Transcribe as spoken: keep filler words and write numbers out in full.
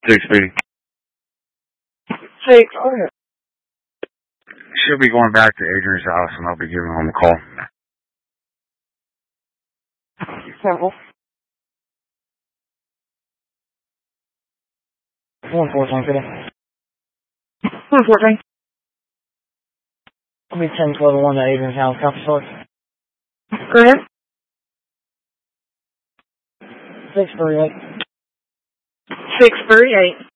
Six Speedy. Six, okay. She'll be going back to Adrian's house, and I'll be giving him a call. Simple. One fourteen, Peter. One fourteen. I'll be ten twelve one to Adrian's house, copy source. Go ahead. Six three eight. Six three eight.